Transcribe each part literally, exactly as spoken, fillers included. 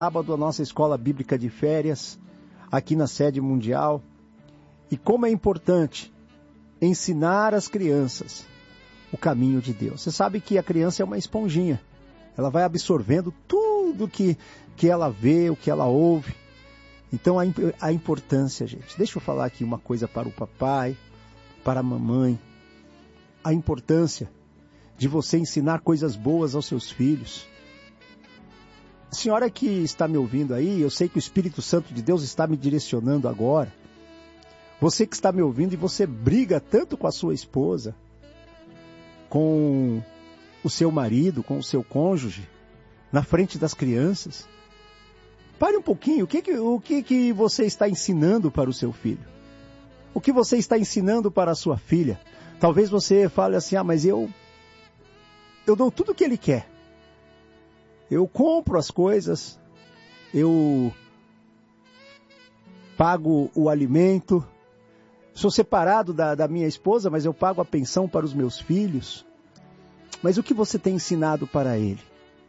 Sábado, a nossa escola bíblica de férias, aqui na sede mundial. E como é importante ensinar as crianças o caminho de Deus. Você sabe que a criança é uma esponjinha. Ela vai absorvendo tudo que, que ela vê, o que ela ouve. Então, a, a importância, gente. Deixa eu falar aqui uma coisa para o papai, para a mamãe. A importância de você ensinar coisas boas aos seus filhos. A senhora que está me ouvindo aí, eu sei que o Espírito Santo de Deus está me direcionando agora. Você que está me ouvindo e você briga tanto com a sua esposa, com o seu marido, com o seu cônjuge, na frente das crianças. Pare um pouquinho, o que, que, o que, que você está ensinando para o seu filho? O que você está ensinando para a sua filha? Talvez você fale assim, ah, mas eu, eu dou tudo o que ele quer. Eu compro as coisas, eu pago o alimento, sou separado da, da minha esposa, mas eu pago a pensão para os meus filhos. Mas o que você tem ensinado para ele?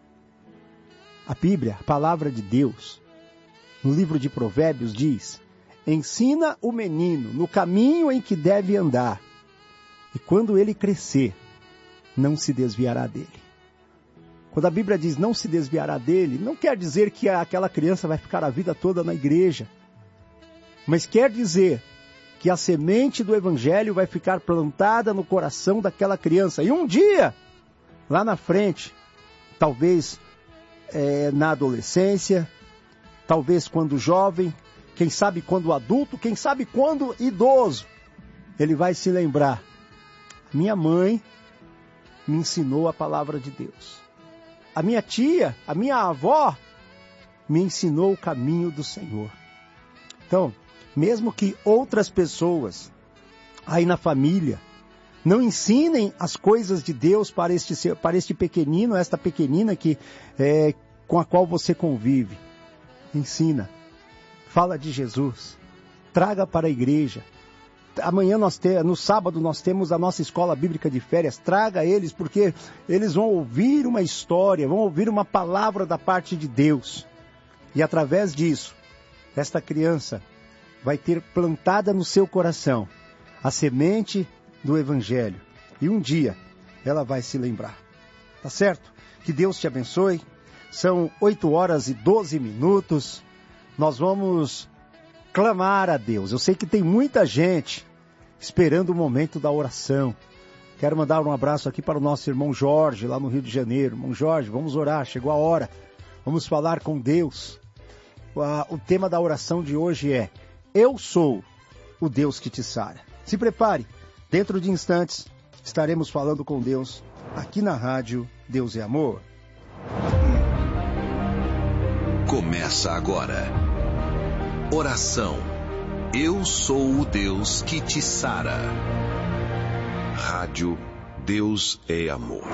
A Bíblia, a palavra de Deus, no livro de Provérbios diz, ensina o menino no caminho em que deve andar, e quando ele crescer, não se desviará dele. Quando a Bíblia diz não se desviará dele, não quer dizer que aquela criança vai ficar a vida toda na igreja. Mas quer dizer que a semente do Evangelho vai ficar plantada no coração daquela criança. E um dia, lá na frente, talvez é, na adolescência, talvez quando jovem, quem sabe quando adulto, quem sabe quando idoso, ele vai se lembrar. Minha mãe me ensinou a palavra de Deus. A minha tia, a minha avó, me ensinou o caminho do Senhor. Então, mesmo que outras pessoas aí na família não ensinem as coisas de Deus para este, para este pequenino, esta pequenina que, é, com a qual você convive, ensina, fala de Jesus, traga para a igreja. Amanhã, nós te, no sábado, nós temos a nossa escola bíblica de férias. Traga eles, porque eles vão ouvir uma história, vão ouvir uma palavra da parte de Deus. E através disso, esta criança vai ter plantada no seu coração a semente do Evangelho. E um dia, ela vai se lembrar. Tá certo? Que Deus te abençoe. São oito horas e doze minutos. Nós vamos clamar a Deus. Eu sei que tem muita gente esperando o momento da oração. Quero mandar um abraço aqui para o nosso irmão Jorge, lá no Rio de Janeiro. Irmão Jorge, vamos orar, chegou a hora. Vamos falar com Deus. O tema da oração de hoje é: eu sou o Deus que te sara. Se prepare, dentro de instantes estaremos falando com Deus aqui na rádio Deus é Amor. Começa agora. Oração. Eu sou o Deus que te sara. Rádio Deus é Amor.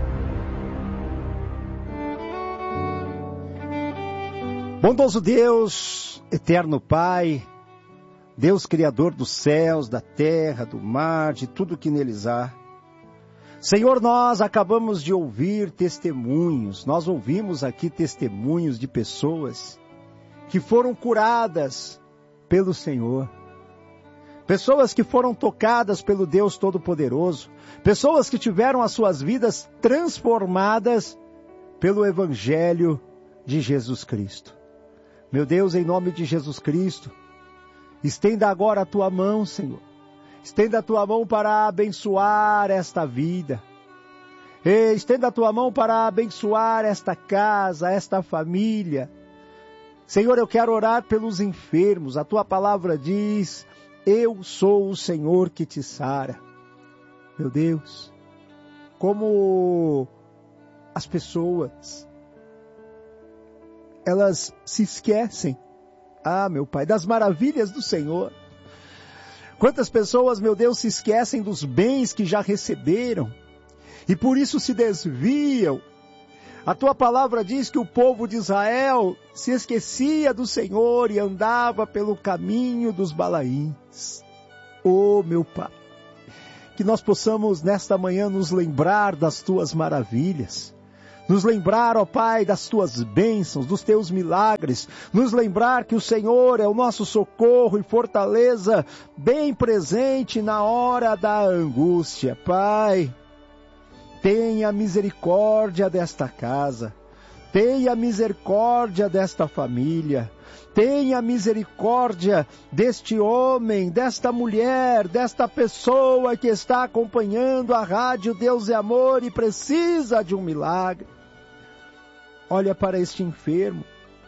Bondoso Deus, eterno Pai, Deus Criador dos céus, da terra, do mar, de tudo que neles há. Senhor, nós acabamos de ouvir testemunhos, nós ouvimos aqui testemunhos de pessoas que foram curadas pelo Senhor. Pessoas que foram tocadas pelo Deus Todo-Poderoso. Pessoas que tiveram as suas vidas transformadas pelo Evangelho de Jesus Cristo. Meu Deus, em nome de Jesus Cristo, estenda agora a tua mão, Senhor. Estenda a tua mão para abençoar esta vida. E estenda a tua mão para abençoar esta casa, esta família. Senhor, eu quero orar pelos enfermos. A tua palavra diz: eu sou o Senhor que te sara. Meu Deus, como as pessoas, elas se esquecem, ah, meu Pai, das maravilhas do Senhor. Quantas pessoas, meu Deus, se esquecem dos bens que já receberam e por isso se desviam. A tua palavra diz que o povo de Israel se esquecia do Senhor e andava pelo caminho dos Balaíns. Oh, meu Pai, que nós possamos nesta manhã nos lembrar das tuas maravilhas. nos lembrar, ó Pai, das tuas bênçãos, dos teus milagres, nos lembrar que o Senhor é o nosso socorro e fortaleza, bem presente na hora da angústia. Pai, tenha misericórdia desta casa, tenha misericórdia desta família, tenha misericórdia deste homem, desta mulher, desta pessoa que está acompanhando a rádio Deus é Amor e precisa de um milagre. Olha para este enfermo,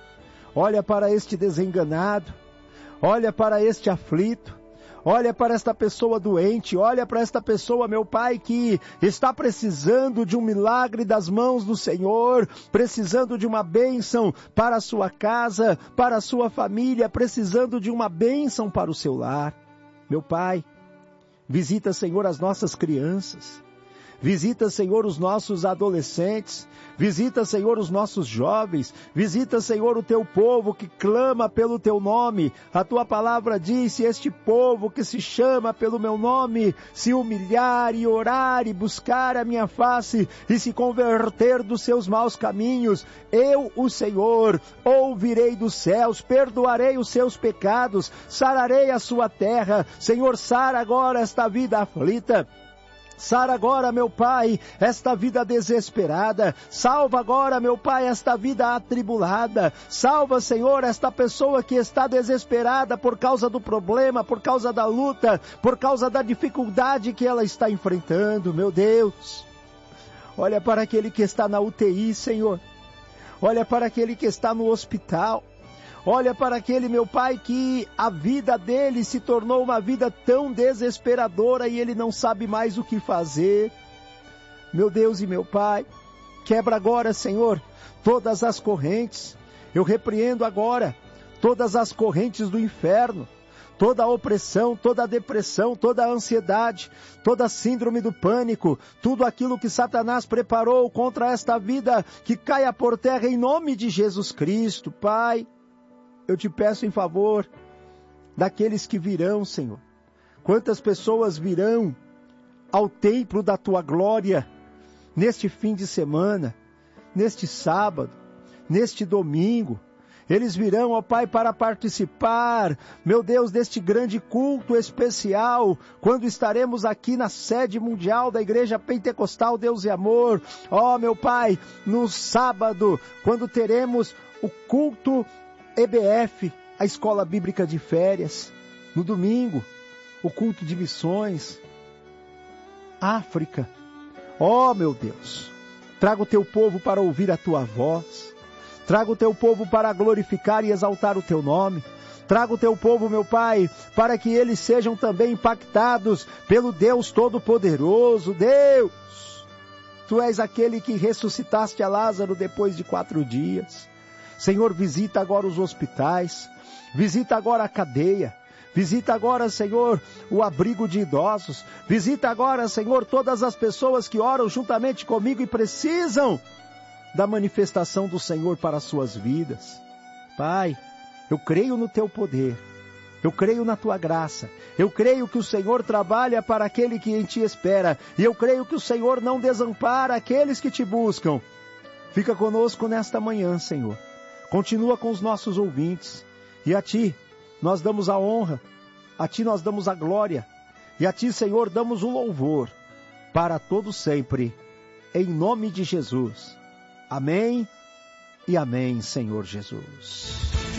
olha para este desenganado, olha para este aflito, olha para esta pessoa doente, olha para esta pessoa, meu Pai, que está precisando de um milagre das mãos do Senhor, precisando de uma bênção para a sua casa, para a sua família, precisando de uma bênção para o seu lar. Meu Pai, visita, Senhor, as nossas crianças, visita, Senhor, os nossos adolescentes, visita, Senhor, os nossos jovens, visita, Senhor, o teu povo que clama pelo teu nome. A tua palavra diz: se este povo que se chama pelo meu nome se humilhar e orar e buscar a minha face e se converter dos seus maus caminhos, eu, o Senhor, ouvirei dos céus, perdoarei os seus pecados, sararei a sua terra. Senhor, sara agora esta vida aflita. Sara agora, meu Pai, esta vida desesperada. Salva agora, meu Pai, esta vida atribulada. Salva, Senhor, esta pessoa que está desesperada por causa do problema, por causa da luta, por causa da dificuldade que ela está enfrentando, meu Deus. Olha para aquele que está na U T I, Senhor. Olha para aquele que está no hospital. Olha para aquele, meu Pai, que a vida dele se tornou uma vida tão desesperadora e ele não sabe mais o que fazer. Meu Deus e meu Pai, quebra agora, Senhor, todas as correntes. Eu repreendo agora todas as correntes do inferno, toda a opressão, toda a depressão, toda a ansiedade, toda a síndrome do pânico, tudo aquilo que Satanás preparou contra esta vida, que caia por terra em nome de Jesus Cristo. Pai, eu te peço em favor daqueles que virão, Senhor. Quantas pessoas virão ao templo da tua glória neste fim de semana, neste sábado, neste domingo. Eles virão, ó Pai, para participar, meu Deus, deste grande culto especial, quando estaremos aqui na sede mundial da Igreja Pentecostal Deus e Amor. Ó, meu Pai, no sábado, quando teremos o culto E B F, a Escola Bíblica de Férias. No domingo, o culto de missões. África. Ó, meu Deus, traga o teu povo para ouvir a tua voz. Traga o teu povo para glorificar e exaltar o teu nome. Traga o teu povo, meu Pai, para que eles sejam também impactados pelo Deus Todo-Poderoso. Deus, Tu és aquele que ressuscitaste a Lázaro depois de quatro dias. Senhor, visita agora os hospitais, visita agora a cadeia, visita agora, Senhor, o abrigo de idosos, visita agora, Senhor, todas as pessoas que oram juntamente comigo e precisam da manifestação do Senhor para as suas vidas. Pai, eu creio no teu poder, eu creio na tua graça, eu creio que o Senhor trabalha para aquele que em ti espera, e eu creio que o Senhor não desampara aqueles que te buscam. Fica conosco nesta manhã, Senhor. Continua com os nossos ouvintes, e a Ti nós damos a honra, a Ti nós damos a glória, e a Ti, Senhor, damos o louvor, para todo sempre, em nome de Jesus. Amém e amém, Senhor Jesus.